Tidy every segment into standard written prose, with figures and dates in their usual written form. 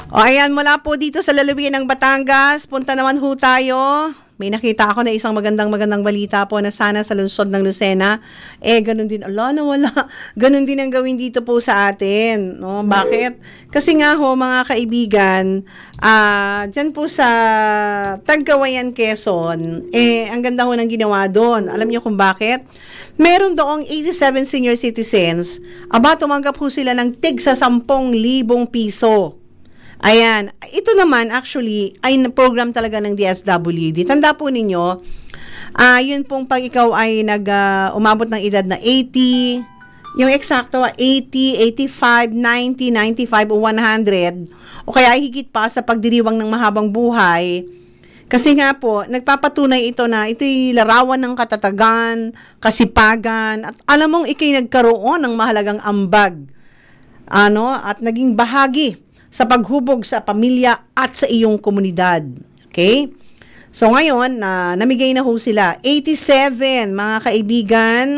O ayan, mula po dito sa lalawigan ng Batangas, punta naman ho tayo. May nakita ako na isang magandang balita po na sana sa lungsod ng Lucena. Ganun din. Nawala. Ganun din ang gawin dito po sa atin. No? Bakit? Kasi nga ho, mga kaibigan, dyan po sa Tagkawayan, Quezon, ang ganda ho ng ginawa doon. Alam niyo kung bakit? Meron doong 87 senior citizens, tumanggap ho sila ng tig sa 10,000 piso. Ayan. Ito naman, actually, ay program talaga ng DSWD. Tanda po ninyo, yun pong pag ikaw ay umabot ng edad na 80, yung eksakto, 80, 85, 90, 95, o 100, o kaya higit pa sa pagdiriwang ng mahabang buhay. Kasi nga po, nagpapatunay ito na ito'y larawan ng katatagan, kasipagan, at alam mong ikay nagkaroon ng mahalagang ambag. At naging bahagi sa paghubog sa pamilya at sa iyong komunidad. Okay? So ngayon, namigay na ho sila. 87, mga kaibigan,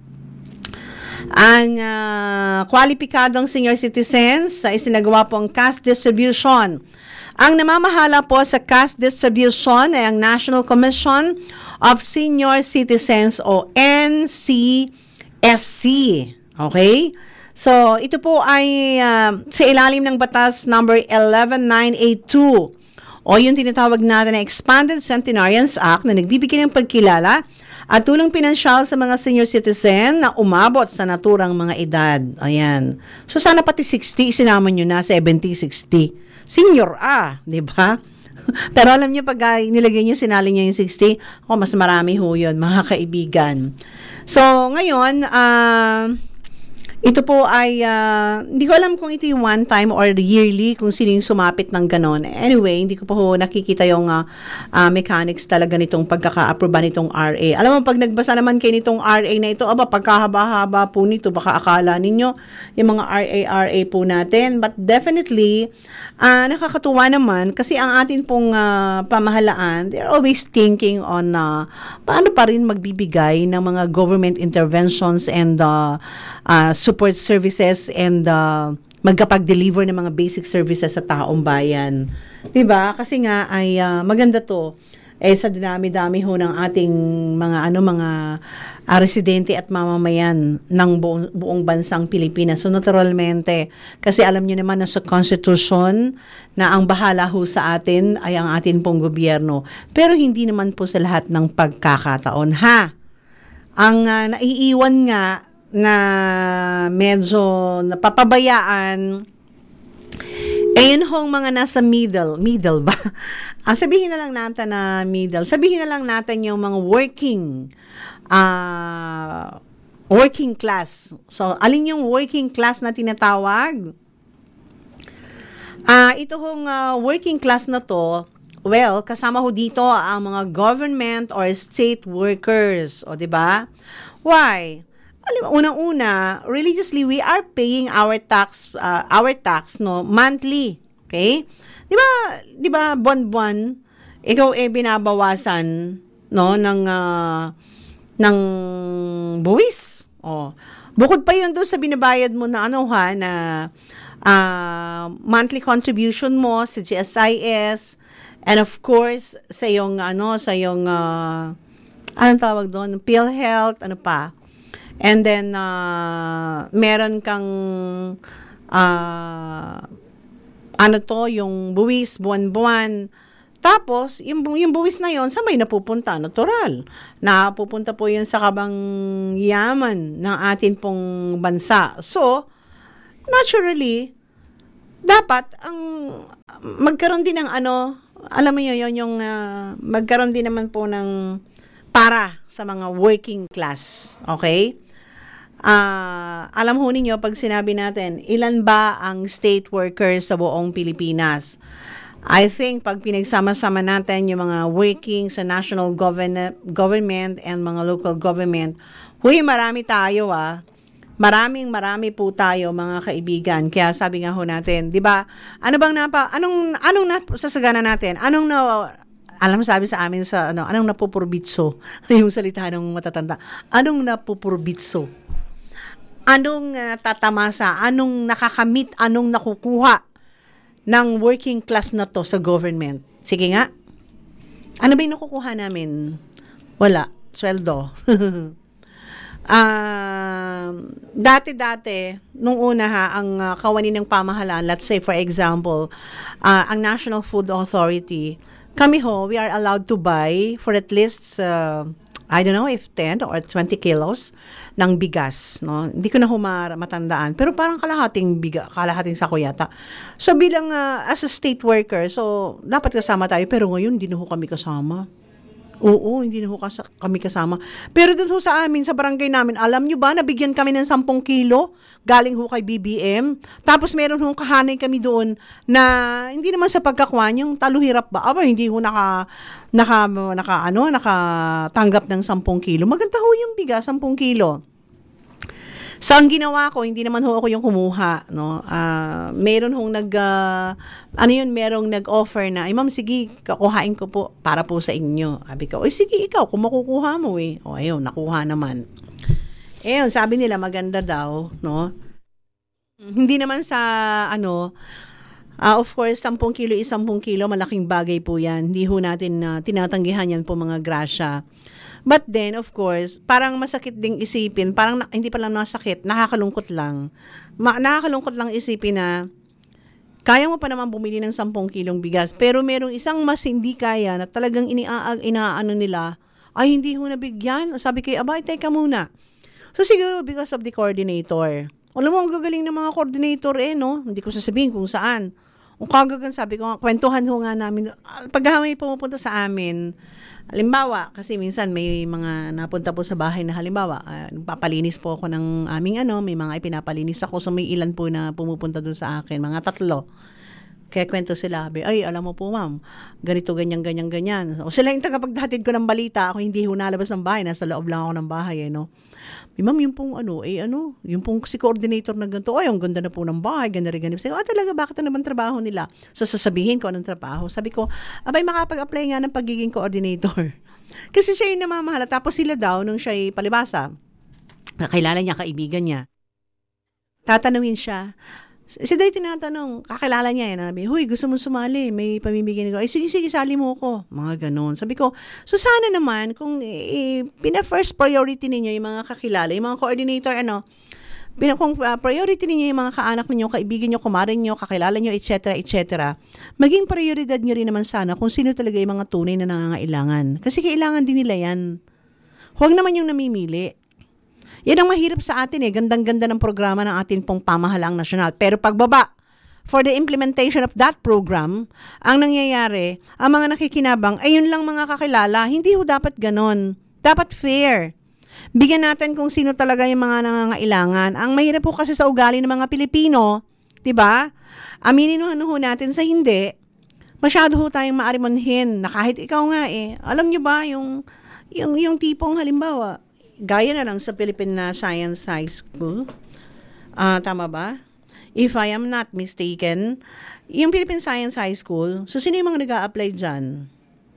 ang kwalipikadong senior citizens sa isinagawa po ang cash distribution. Ang namamahala po sa cash distribution ay ang National Commission of Senior Citizens o NCSC. Okay? So, ito po ay sa ilalim ng batas number 11982 o yung tinatawag natin na Expanded Centenarians Act na nagbibigay ng pagkilala at tulong pinansyal sa mga senior citizen na umabot sa naturang mga edad. Ayan. So, sana pati 60, isinama nyo na 70, 60. Senior di ba? Pero alam niyo, pag nilagay niyo, sinali niya yung 60, mas marami ho yun, mga kaibigan. So, ngayon, ito po ay, hindi ko alam kung ito yung one time or yearly, kung sino yung sumapit ng ganon. Anyway, hindi ko pa ho nakikita yung mechanics talaga nitong pagkaka-aproba nitong RA. Alam mo, pag nagbasa naman kayo nitong RA na ito, pagkahaba-haba po nito, baka akala ninyo yung mga RA po natin. But definitely, nakakatuwa naman kasi ang atin pong pamahalaan, they're always thinking on paano pa rin magbibigay ng mga government interventions and support services and magkapag-deliver ng mga basic services sa taong bayan. 'Di ba? Kasi nga ay maganda 'to sa dinami-dami ho ng ating mga residente at mamamayan ng buong bansang Pilipinas. So naturalmente, kasi alam niyo naman na sa Constitution na ang bahala ho sa atin ay ang atin pong gobyerno. Pero hindi naman po sa lahat ng pagkakataon, Ang naiiwan nga na medyo napapabayaan yun hong mga nasa middle ba? Sabihin na lang natin na middle. Sabihin na lang natin yung mga working class. So, alin yung working class na tinatawag? Ito hong working class na to, well, kasama ho dito ang mga government or state workers. O, diba? Why? Unang-una, religiously, we are paying our tax, monthly. Okay? Di ba, buwan-buwan, ikaw binabawasan, ng buwis. Bukod pa yun doon sa binabayad mo na monthly contribution mo sa GSIS, and of course, sa yung, anong tawag doon? PhilHealth, ano pa? And then, meron kang, yung buwis, buwan-buwan. Tapos, yung buwis na yon, saan may napupunta? Natural. Napupunta po yun sa kabang yaman ng atin pong bansa. So, naturally, dapat, magkaroon din ng alam mo yun, yung magkaroon din naman po ng para sa mga working class. Okay? Alam ho ninyo, pag sinabi natin, ilan ba ang state workers sa buong Pilipinas? I think, pag pinagsama-sama natin yung mga working sa national government and mga local government, marami tayo, Marami po tayo, mga kaibigan. Kaya sabi nga ho natin, di ba, anong nasasagana natin? Alam sabi sa amin anong napupurbitso? Yung salita ng matatanda. Anong napupurbitso? Anong tatamasa? Anong nakakamit? Anong nakukuha ng working class na to sa government. Sige nga. Ano ba yung nakukuha namin? Wala. Sweldo. Dati-dati, nung una ang kawani ng pamahalaan, let's say for example, ang National Food Authority, kami we are allowed to buy for at least, I don't know if 10 or 20 kilos ng bigas. No? Hindi ko na matandaan. Pero parang kalahating sako yata. So bilang as a state worker, so dapat kasama tayo. Pero ngayon, hindi na kami kasama. Oo, hindi na kami kasama. Pero doon sa amin, sa barangay namin, alam nyo ba, nabigyan kami ng 10 kilo galing kay BBM. Tapos meron kahanay kami doon na hindi naman sa pagkakuan, yung taluhirap ba? Aba, hindi nakatanggap ng 10 kilo. Maganda yung bigas, 10 kilo. So, ang ginawa ko, hindi naman ako yung kumuha, no? Meron merong nag-offer na, ay ma'am, sige, kakuhain ko po para po sa inyo. Sabi ko, sige, ikaw, kung makukuha mo ayun, nakuha naman. Sabi nila, maganda daw, no? Hindi naman sa, of course, 10 kilo is 10 kilo, malaking bagay po yan. Hindi natin tinatanggihan yan po mga grasya. But then, of course, parang masakit ding isipin, parang hindi pa lang masakit, nakakalungkot lang. Nakakalungkot lang isipin na kaya mo pa naman bumili ng 10 kilong bigas, pero merong isang mas hindi kaya na talagang inaano nila, ay hindi ho nabigyan. Sabi ko, abay, teka muna. So siguro because of the coordinator. Alam mo, ang gagaling ng mga coordinator no? Hindi ko sasabihin kung saan. Ang kagagan, sabi ko, kwentuhan ho nga namin. Pag may pumupunta sa amin, halimbawa, kasi minsan may mga napunta po sa bahay na halimbawa, papalinis po ako ng aming may mga ipinapalinis ako, so may ilan po na pumupunta doon sa akin, mga 3. Kaya kwento sila, ay, alam mo po ma'am, ganito, ganyan. O sila yung tagapagdahatid ko ng balita, ako hindi ho nalabas ng bahay, nasa loob lang ako ng bahay, no? Ma'am, yung pong yung pong si coordinator na ganito, ay, ang ganda na po ng bahay, ganda rin. Sabi ko, talaga, bakit na naman trabaho nila? So, sasabihin ko anong trabaho. Sabi ko, abay, makapag-apply nga ng pagiging coordinator. Kasi siya yung namamahala. Tapos sila daw, nung siya palibasa, nakilala niya, kaibigan niya. Tatanungin siya, si Day tinatanong, kakilala niya sabi, huy, gusto mo sumali, may pamimigyan ko. Ay, sige, sali mo ko. Mga ganon. Sabi ko, so sana naman, kung pina-first priority ninyo yung mga kakilala, yung mga coordinator, kung priority ninyo yung mga kaanak ninyo, kaibigan nyo, kumarin nyo, kakilala nyo, etc., maging prioridad nyo rin naman sana kung sino talaga yung mga tunay na nangangailangan. Kasi kailangan din nila yan. Huwag naman yung namimili. Yan ang mahirap sa atin Gandang-ganda ng programa ng atin pong pamahalaang nasyonal. Pero pagbaba, for the implementation of that program, ang nangyayari, ang mga nakikinabang, ay yun lang mga kakilala. Hindi ho dapat ganon. Dapat fair. Bigyan natin kung sino talaga yung mga nangangailangan. Ang mahirap po kasi sa ugali ng mga Pilipino, 'di ba? Aminin ho natin sa hindi. Masyado ho tayong maarimonhin na kahit ikaw nga alam niyo ba yung tipong halimbawa, gaya na lang sa Philippine Science High School. Tama ba? If I am not mistaken, yung Philippine Science High School, so sino yung mga nag-a-apply dyan?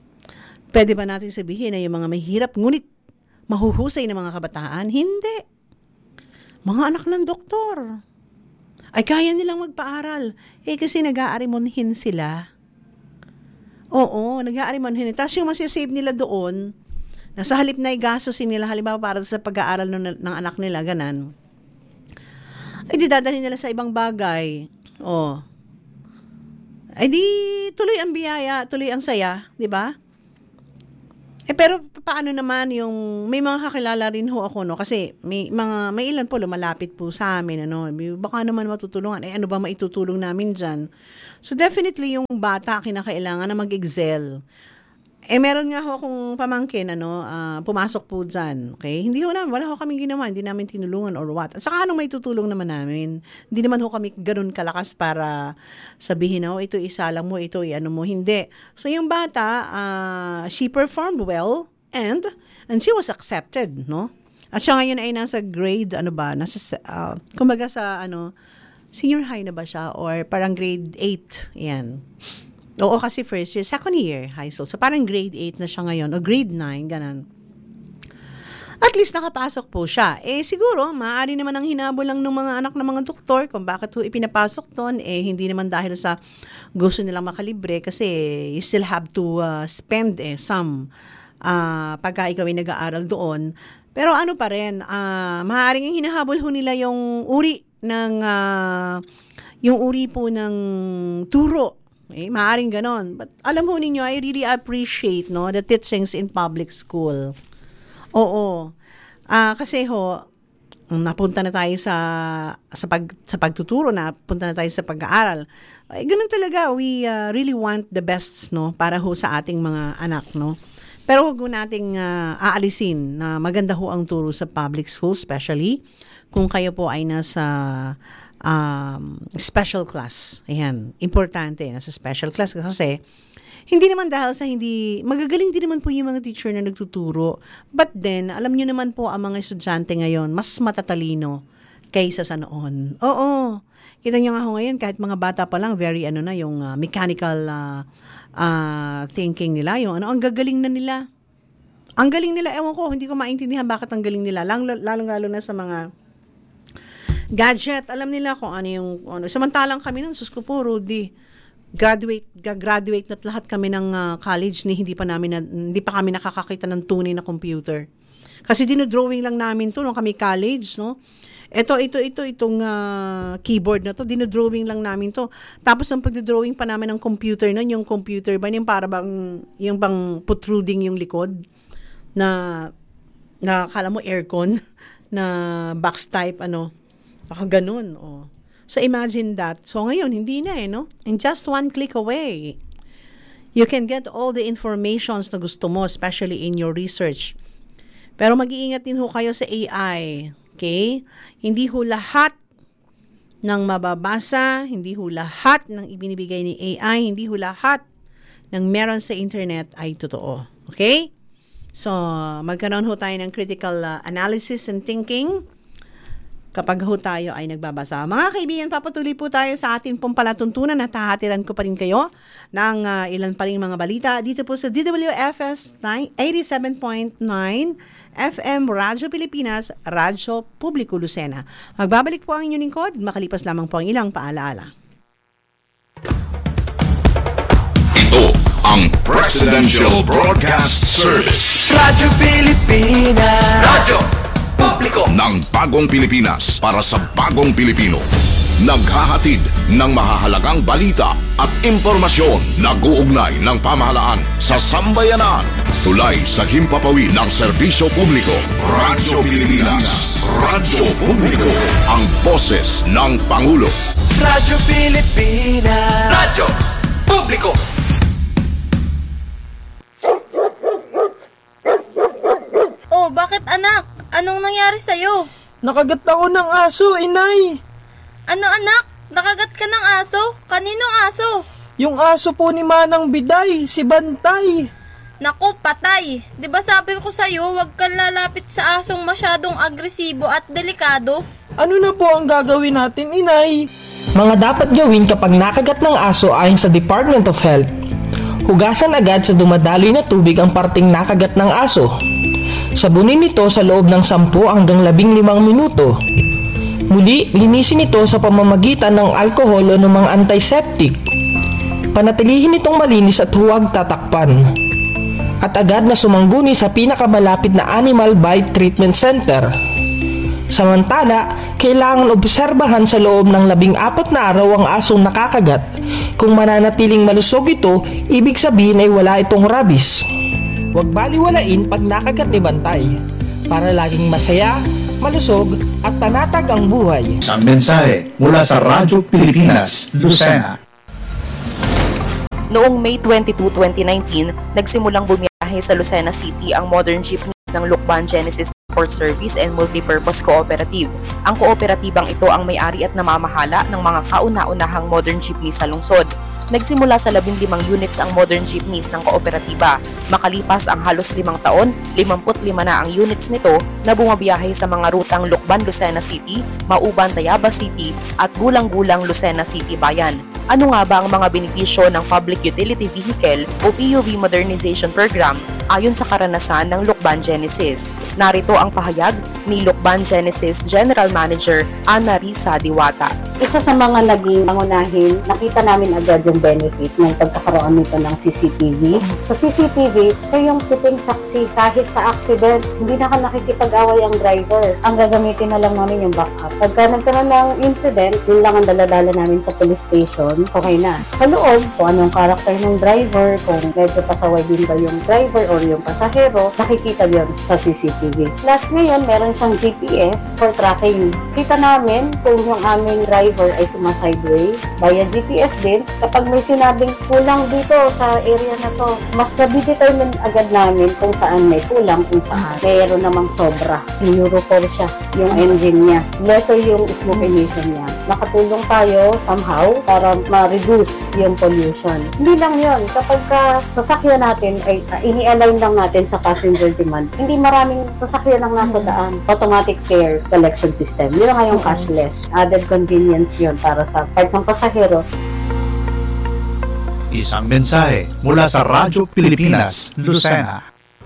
Pwede ba natin sabihin na yung mga mahirap, ngunit mahuhusay na mga kabataan? Hindi. Mga anak ng doktor. Ay kaya nilang magpaaral. Kasi nag-aarimonhin sila. Oo, nag-aarimonhin. Tapos yung masisave nila doon, nasa halip na igastosin nila, halimbawa para sa pag-aaral ng anak nila, ganan. Ay di dadalhin nila sa ibang bagay. Ay di tuloy ang biyaya, tuloy ang saya, di ba? Pero paano naman yung may mga kakilala rin ho ako kasi may ilan po lumalapit po sa amin baka naman matutulungan ano ba maitutulong namin diyan. So definitely yung bata kinakailangan na mag-excel. Meron nga ho akong pamangkin, pumasok po dyan. Okay? Wala ho kaming ginawa, hindi namin tinulungan or what. At saka anong may tutulong naman namin? Hindi naman ho kami ganun kalakas para sabihin ito isa lang mo, ito mo, hindi. So yung bata, she performed well and she was accepted, no? At siya ngayon ay nasa grade, kumbaga sa, senior high na ba siya or parang grade 8, yan. Oo, kasi first year, second year high school. So, parang grade 8 na siya ngayon, o grade 9, ganun. at least nakapasok po siya. Siguro, maaari naman ang hinabol lang ng mga anak ng mga doktor kung bakit ho ipinapasok doon. Hindi naman dahil sa gusto nilang makalibre kasi you still have to spend some pagka ikaw ay nag-aaral doon. Pero ano pa rin, maaaring hinahabol ho nila yung uri po ng turo. Maaaring ganon. But alam ho ninyo, I really appreciate the teachings in public school. Oo. Kasi napunta na tayo sa pagtuturo, napunta na tayo sa pag-aaral. Ganun talaga, we really want the best, para ho sa ating mga anak, Pero huwag ho nating aalisin na maganda ho ang turo sa public school, especially kung kayo po ay nasa special class. Ayan, importante nasa special class kasi hindi naman dahil sa magagaling din naman po yung mga teacher na nagtuturo. But then, alam nyo naman po ang mga estudyante ngayon, mas matatalino kaysa sa noon. Oo. Kita nyo nga ho ngayon, kahit mga bata pa lang, very yung mechanical thinking nila. Ang gagaling na nila. Ang galing nila, ewan ko, hindi ko maintindihan bakit ang galing nila. Lalong-lalo na sa mga gadget, alam nila kung ano yung samantalang kami nun, sus ko po, Rudy, graduate na lahat kami ng college hindi pa kami nakakakita ng tunay na computer. Kasi dinodrawing lang namin to nung kami college, itong keyboard na to, dinodrawing lang namin to. Tapos ang pagdodrawing pa namin ng computer nun, yung computer ba, yung para bang yung bang protruding yung likod na kala mo aircon na box type baka ganun, So imagine that. So ngayon, hindi na In just one click away, you can get all the informations na gusto mo, especially in your research. Pero mag-iingat din ho kayo sa AI. Okay? Hindi ho lahat ng mababasa, hindi ho lahat ng ibinibigay ni AI, hindi ho lahat ng meron sa internet ay totoo. Okay? So, magkaroon ho tayo ng critical analysis and thinking kapag ho tayo ay nagbabasa. Mga kaibigan, papatuloy po tayo sa atin pong palatuntunan at hahatiran ko pa rin kayo ng ilan pa rin mga balita dito po sa DWFS 87.9 FM Radyo Pilipinas, Radyo Publiko Lucena. Magbabalik po ang inyong lingkod, makalipas lamang po ang ilang paalaala. Ito ang Presidential Broadcast Service. Radyo Pilipinas. Radyo Publiko ng Bagong Pilipinas para sa Bagong Pilipino. Naghahatid ng mahahalagang balita at impormasyon na guugnay ng pamahalaan sa sambayanan. Tulay sa himpapawid ng serbisyo publiko. Radyo Pilipinas. Radyo Publiko. Ang boses ng Pangulo. Radyo Pilipinas. Radyo Publiko. Oh, bakit anak? Anong nangyari sa'yo? Nakagat ako ng aso, inay. Ano anak? Nakagat ka ng aso? Kaninong aso? Yung aso po ni Manang Biday, si Bantay. Naku, patay. Di ba sabi ko sa'yo, huwag kang lalapit sa asong masyadong agresibo at delikado? Ano na po ang gagawin natin, inay? Mga dapat gawin kapag nakagat ng aso ayon sa Department of Health. Hugasan agad sa dumadaloy na tubig ang parting nakagat ng aso. Sabunin ito sa loob ng 10 hanggang 15 minuto. Muli, linisin ito sa pamamagitan ng alcohol o ng mga antiseptic. Panatilihin itong malinis at huwag tatakpan. At agad na sumangguni sa pinakamalapit na Animal Bite Treatment Center. Samantala, kailangan obserbahan sa loob ng 14 na araw ang asong nakakagat. Kung mananatiling malusog ito, ibig sabihin ay wala itong rabies. Huwag baliwalain pag nakagat ni Bantay para laging masaya, malusog at panatag ang buhay. Isang mensahe mula sa Radyo Pilipinas, Lucena. Noong May 22, 2019, nagsimulang bumiyahe sa Lucena City ang modern jeepneys ng Lucban Genesis Transport Service and Multipurpose Cooperative. Ang kooperatibang ito ang may-ari at namamahala ng mga kauna-unahang modern jeepneys sa lungsod. Nagsimula sa 15 units ang modern jeepneys ng kooperatiba. Makalipas ang halos 5 taon, 55 na ang units nito na bumabiyahe sa mga rutang Lucban, Lucena City, Mauban, Tayabas City at Gulang-Gulang, Lucena City Bayan. Ano nga ba ang mga benepisyo ng Public Utility Vehicle o PUV Modernization Program? ayon sa karanasan ng Lukban Genesis. Narito ang pahayag ni Lukban Genesis General Manager Ana Risa Diwata. Isa sa mga naging pangunahin, nakita namin agad yung benefit ng pagkakaroon nito ng CCTV. Sa CCTV, siya yung piping saksi kahit sa accidents, hindi na nakikipag-away ang driver. Ang gagamitin na lang namin yung backup. Pagka nagkaroon ng incident, yun lang ang daladala namin sa police station, okay na. Sa loob, kung anong karakter ng driver, kung medyo pasaway din ba yung driver or yung pasahero, nakikita yun sa CCTV. Plus ngayon, meron siyang GPS for tracking. Kita namin kung yung aming driver ay sumasideway via GPS din. Kapag may sinabing kulang dito sa area na to, mas nabidetermine agad namin kung saan may kulang, kung saan mayroon namang sobra. Euro 4 siya, yung engine niya. Lesser yung smoke emission niya. Nakatulong tayo somehow para ma-reduce yung pollution. Hindi lang yun. Kapag sasakyan natin ay ini-align lang natin sa passenger demand, hindi maraming sasakyan ang nasa daan. Automatic fare collection system. Yun nga yung cashless. Added convenience yun para sa part ng pasahero. Isang mensahe mula sa Radyo Pilipinas, Lucena.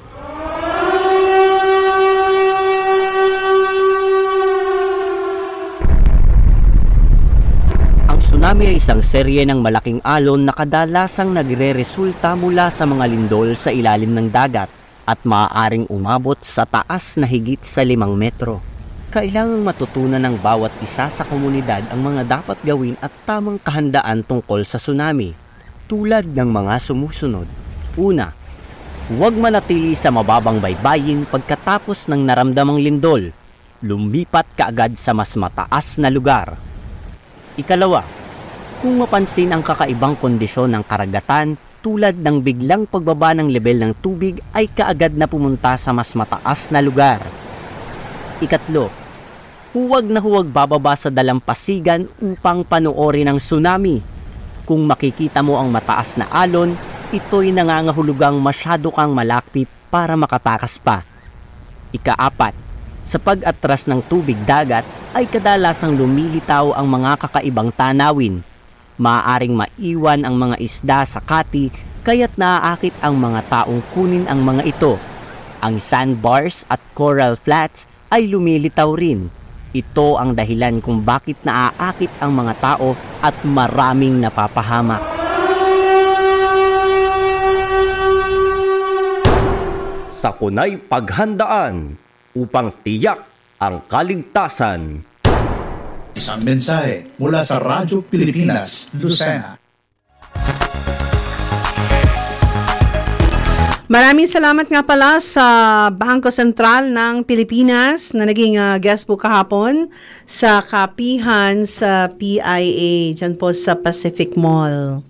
Ang tsunami ay isang serye ng malaking alon na kadalasang nagre-resulta mula sa mga lindol sa ilalim ng dagat at maaaring umabot sa taas na higit sa 5 metro. Kailangang matutunan ng bawat isa sa komunidad ang mga dapat gawin at tamang kahandaan tungkol sa tsunami, tulad ng mga sumusunod. Una, huwag manatili sa mababang baybayin pagkatapos ng naramdamang lindol. Lumipat kaagad sa mas mataas na lugar. Ikalawa, kung mapansin ang kakaibang kondisyon ng karagatan tulad ng biglang pagbaba ng level ng tubig ay kaagad na pumunta sa mas mataas na lugar. Ikatlo, huwag na huwag bababa sa dalampasigan upang panoorin ang tsunami. Kung makikita mo ang mataas na alon, ito'y nangangahulugang masyado kang malapit para makatakas pa. Ika-4, sa pag-atras ng tubig dagat ay kadalasang lumilitaw ang mga kakaibang tanawin. Maaaring maiwan ang mga isda sa kati kaya't naaakit ang mga taong kunin ang mga ito. Ang sandbars at coral flats ay lumilitaw rin. Ito ang dahilan kung bakit naaakit ang mga tao at maraming napapahamak. Sakunay paghandaan upang tiyak ang kaligtasan. Isang mensahe mula sa Radyo Pilipinas, Lucena. Maraming salamat nga pala sa Bangko Sentral ng Pilipinas na naging guest po kahapon sa kapihan sa PIA dyan po sa Pacific Mall.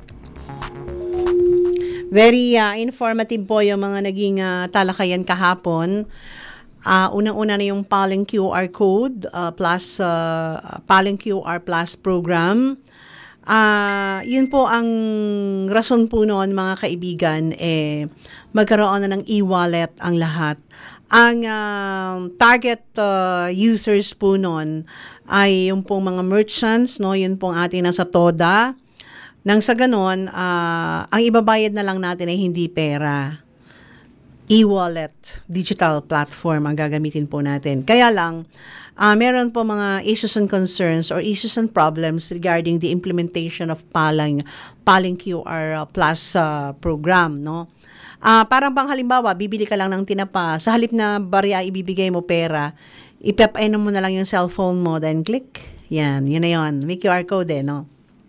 Very informative po yung mga naging talakayan kahapon. Unang-una na yung Paling QR Code plus Paling QR Plus program. Yun po ang rason po noon mga kaibigan, magkaroon na ng e-wallet ang lahat. Ang target users po noon ay yung pong mga merchants, no? Yun pong ating nasa TODA. Nang sa ganon, ang ibabayad na lang natin ay hindi pera. E-wallet, digital platform ang gagamitin po natin. Kaya lang, meron po mga issues and concerns or issues and problems regarding the implementation of Paling QR Plus program, no? Parang bang halimbawa, bibili ka lang ng tinapa, sa halip na barya ibibigay mo pera, ipapainom mo na lang yung cellphone mo, then click. Yan, yun na yun. May QR code no?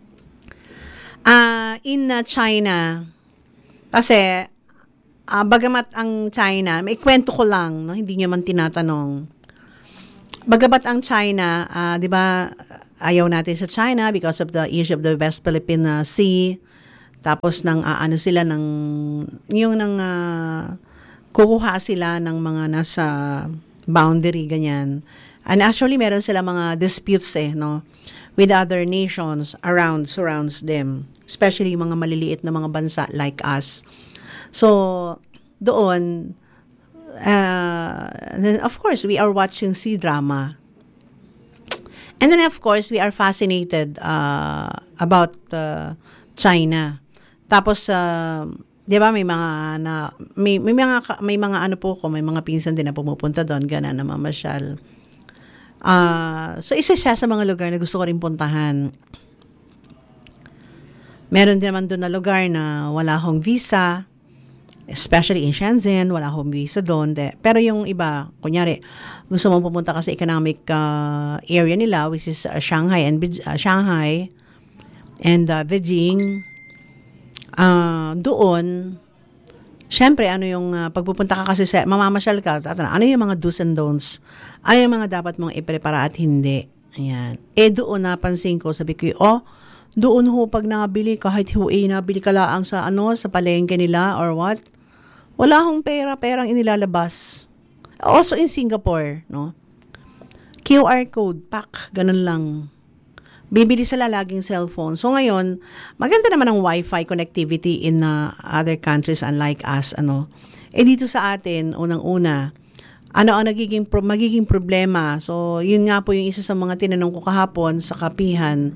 In China, kasi bagamat ang China, may kwento ko lang, no? Hindi niyo man tinatanong. Bagamat ang China, 'di ba, ayaw natin sa China because of the issue of the West Philippine Sea. Tapos ano sila ng yung kukuha sila ng mga nasa boundary ganyan. And actually meron sila mga disputes no, with other nations surrounds them, especially mga maliliit na mga bansa like us. So, doon, then of course, we are watching C-drama. And then, of course, we are fascinated about China. Tapos, 'Di ba may mga may mga ano po ko, may mga pinsan din na pumupunta doon, gana na mamasyal. So isa siya sa mga lugar na gusto ko rin puntahan. Meron din naman doon na lugar na wala hong visa, especially in Shenzhen, wala hong visa doon. Pero yung iba, kunyari, gusto mong pumunta ka sa economic area nila, which is Shanghai and Beijing. Doon, syempre, ano yung pagpupunta ka kasi mamamasyal ka, ano yung mga do's and don'ts? Ano yung mga dapat mong iprepara at hindi? Ayan. Doon napansin ko, sabi ko, doon ho pag nabili, kahit nabili ka laang sa sa palengke nila or what, wala hong perang inilalabas. Also in Singapore, no? QR code, pak, ganun lang. Bibili sila laging cellphone. So ngayon, maganda naman ang Wi-Fi connectivity in other countries unlike us, dito sa atin, unang-una, ano ang magiging problema? So, yun nga po yung isa sa mga tinanong ko kahapon sa kapihan.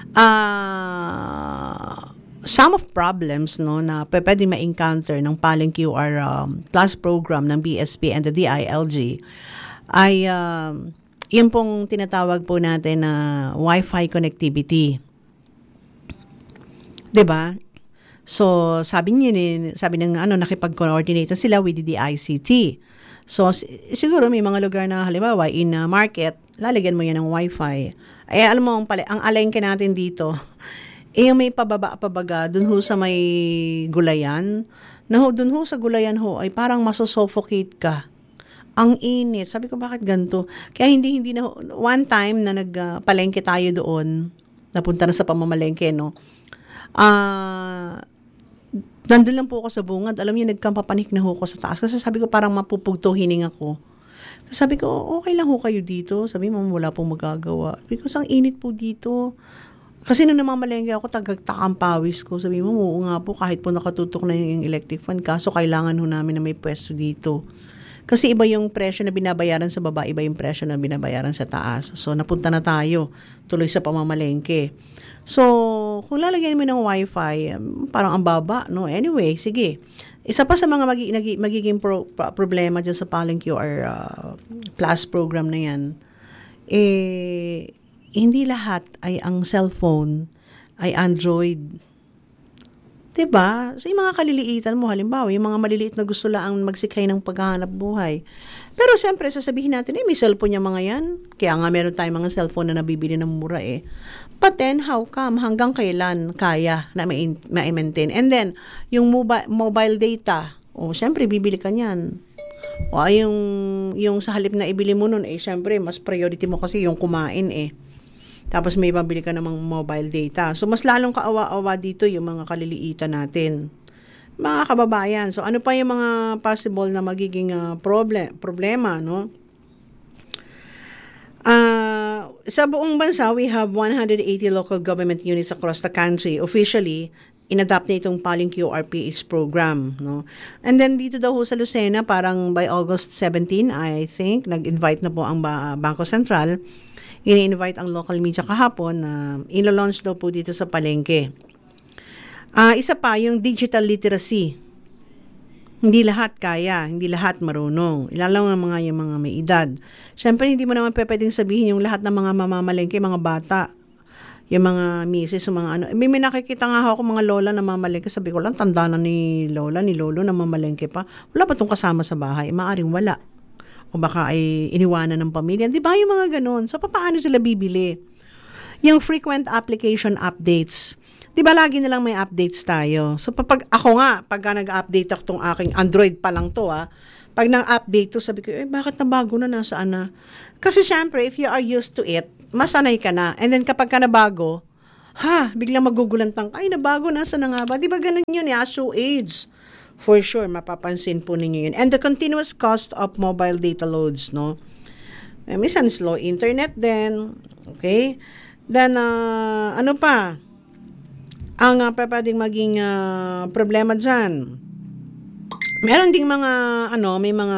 Some of problems na pwedeng ma-encounter ng Paleng QR Plus program ng BSP and the DILG ay yun pong tinatawag po natin na Wi-Fi connectivity. 'Di ba? So, sabi ng nakipag-coordinate sila with the DICT. So, siguro may mga lugar na halimbawa in market, lalagyan mo yan ng Wi-Fi. Ay, alam mo, ang alengke natin dito, yung may pabaga, dun ho sa may gulayan, dun ho sa gulayan ho, ay parang masosuffocate ka. Ang init. Sabi ko, bakit ganito? Kaya hindi na, one time na nagpalengke tayo doon, napunta na sa pamamalengke, nandun lang po ako sa bungad. Alam niyo, nagkampapanik na ho ko sa taas. Kasi sabi ko, parang mapupugto hining ako. Sabi ko, okay lang ho kayo dito. Sabi mo, wala pong magagawa. Because ang init po dito. Kasi nung namamalengke ako, tagagtakang pawis ko. Sabi mo, oo nga po, kahit po nakatutok na yung electric fan, kaso kailangan ho namin na may pwesto dito. Kasi iba yung presyo na binabayaran sa baba, iba yung presyo na binabayaran sa taas. So, napunta na tayo tuloy sa pamamalengke. So, kung lalagyan mo ng Wi-Fi, parang ang baba, no? Anyway, sige. Isa pa sa mga magiging problema dyan sa Paleng QR Plus program na yan, hindi lahat ay ang cellphone ay Android. Diba? So, yung mga kaliliitan mo, halimbawa, yung mga maliliit na gusto lang magsikay ng paghahanap buhay. Pero, siyempre, sasabihin natin, may cellphone yung mga yan. Kaya nga, meron tayong mga cellphone na nabibili ng mura But then, how come? Hanggang kailan kaya na ma-maintain? And then, yung mobile data, siyempre, bibili ka niyan. O, yung sa halip na ibili mo nun, siyempre, mas priority mo kasi yung kumain, Tapos may pabili ka namang mobile data. So, mas lalong kaawa-awa dito yung mga kaliliitan natin. Mga kababayan, so ano pa yung mga possible na magiging problema, no? Sa buong bansa, we have 180 local government units across the country. Officially, in-adapt na itong Paleng QRPH program, no? And then dito daw sa Lucena, parang by August 17, I think, nag-invite na po ang Bangko Sentral. Ini-invite ang local media kahapon na ilo-launch daw po dito sa palengke. Isa pa, yung digital literacy. Hindi lahat kaya, hindi lahat marunong. Ilalaw ng yung mga may edad. Siyempre, hindi mo naman pwedeng sabihin yung lahat ng mga mamamalengke, mga bata, yung mga misis, yung mga May nakikita nga ako mga lola na mamalengke. Sabi ko lang, tanda na ni lola, ni lolo na mamalengke pa. Wala ba itong kasama sa bahay? Maaring wala. O baka ay iniwanan ng pamilya. Di ba yung mga ganun? So, paano sila bibili? Yung frequent application updates. Di ba lagi nilang may updates tayo? So, pagka nag-update ako tong aking Android pa lang to, pag nang-update to, sabi ko, bakit nabago na, nasaan na? Kasi syempre, if you are used to it, masanay ka na. And then kapag ka nabago, biglang magugulantang ka, nabago, nasa na nga ba? Di ba ganun yun, as you age? For sure, mapapansin po ninyo yun. And the continuous cost of mobile data loads, no? Minsan slow internet din. Okay? Then, ano pa? Ang pwedeng maging problema dyan. Meron ding mga, may mga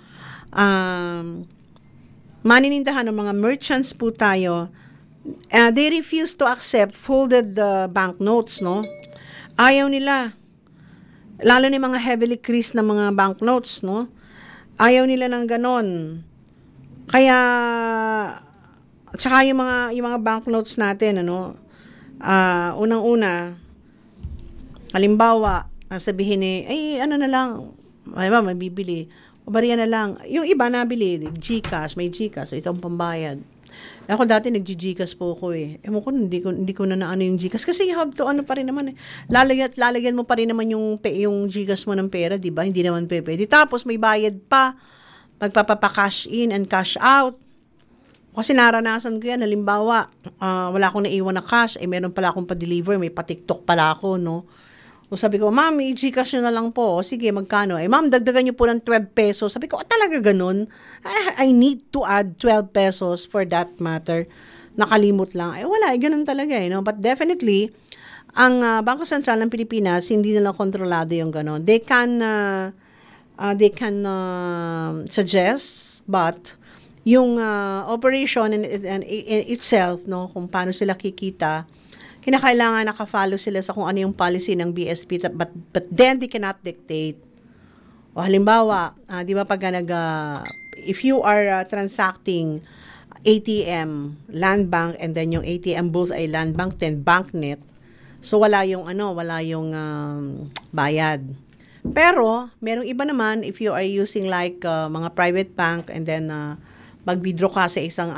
maninindahan ng mga merchants po tayo. They refuse to accept folded banknotes, no? Ayaw nila. Lalo na yung mga heavily creased na mga banknotes, no? Ayaw nila ng ganon. Kaya, tsaka yung mga banknotes natin, ano, unang-una, halimbawa, sabihin ay, ano na lang, may bibili, o bariya na lang. Yung iba nabili, GCash, may GCash, so itong pambayad. Ako dati nag-GCash po ko eh. Ewan ko, hindi ko na ano yung GCash. Kasi you have to, ano pa rin naman eh. Lalagyan mo pa rin naman yung GCash mo ng pera, di ba? Hindi naman pwede. Tapos may bayad pa. Magpapapa-cash in and cash out. Kasi naranasan ko yan. Halimbawa, wala akong naiwan na cash. Meron pala akong pa-deliver. May pa-TikTok pala ako, no? O sabi ko, ma'am, i-GCash nyo na lang po. O sige, magkano? Ma'am, dagdagan nyo po ng 12 pesos. Sabi ko, talaga ganun? I need to add 12 pesos for that matter. Nakalimot lang. Wala, ganun talaga. No? But definitely, ang Bangko Sentral ng Pilipinas, hindi nila kontrolado yung ganun. They can suggest, but yung operation in itself, no, kung paano sila kikita, kinakailangan naka-follow sila sa kung ano yung policy ng BSP, but then they cannot dictate. O halimbawa, di ba pag if you are transacting ATM, Land Bank, and then yung ATM booth ay Land Bank, then BankNet, so wala yung bayad. Pero, merong iba naman, if you are using like mga private bank, and then mag-withdraw ka sa isang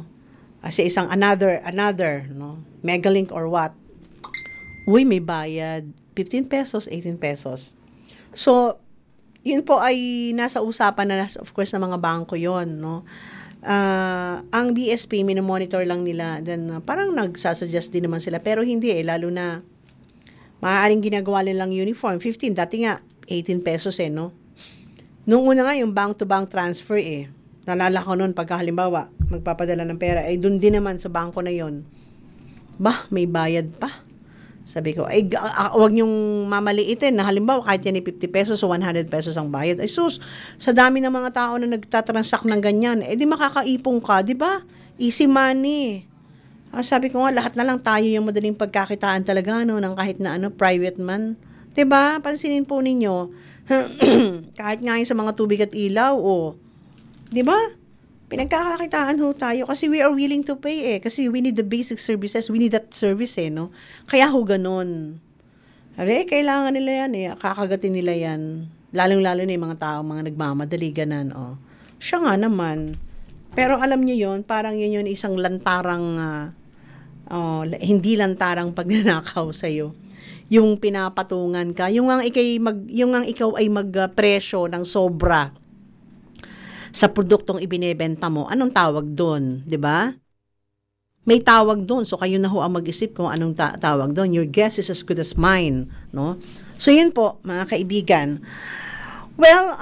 another, no? Megalink or what? Uy, may bayad. 15 pesos, 18 pesos. So, yun po ay nasa usapan na, of course, ng mga bangko yon, no? Ang BSP, minomonitor lang nila. Then, parang nagsasuggest din naman sila. Pero hindi lalo na maaaring ginagawa nilang uniform. 15, dati nga, 18 pesos no? Nung una nga, yung bank-to-bank transfer Nalala ko noon, pagka halimbawa, magpapadala ng pera, dun din naman sa bangko na yon. May bayad pa. Sabi ko, wag niyong mamaliitin na halimbawa, kahit yan 50 pesos o 100 pesos ang bayad. Sus, sa dami ng mga tao na nagtatransact ng ganyan, di makakaipong ka, di ba? Easy money. Sabi ko nga, lahat na lang tayo yung madaling pagkakitaan talaga, no, ng kahit na private man. Di ba? Pansinin po ninyo, kahit nga sa mga tubig at ilaw, di ba? Pinagkakakitaan ho tayo kasi we are willing to pay kasi we need the basic services, we need that service no? Kaya ho ganun. Kailangan nila yan kakagatin nila yan. Lalong-lalo na yung mga tao, mga nagmamadali, ganan Siya nga naman. Pero alam niyo yon, parang yun isang lantarang, hindi lantarang pagnanakaw sa'yo. Yung pinapatungan ka, yung ang ikaw ay magpresyo ng sobra sa produktong ibinebenta mo, anong tawag doon, di ba? May tawag doon, so kayo na ho ang mag-isip kung anong tawag doon. Your guess is as good as mine, no? So yun po, mga kaibigan. Well,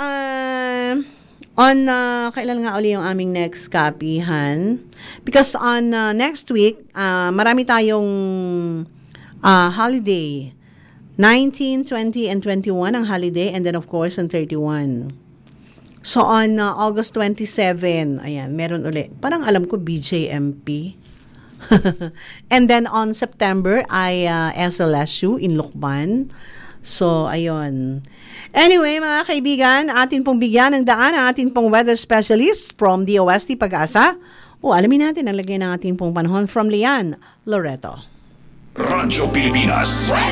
kailan nga uli yung aming next copyhan? Because on next week, marami tayong holiday. 19, 20, and 21 ang holiday, and then of course, on 31. So, on August 27, ayan, meron uli. Parang alam ko, BJMP. And then, on September, ay SLSU in Lucban. So, ayun. Anyway, mga kaibigan, atin pong bigyan ng daan ang ating pong weather specialist from DOST Pag-asa. Alamin natin ang lagay ng ating pong panahon from Lian Loreto. Radyo Pilipinas.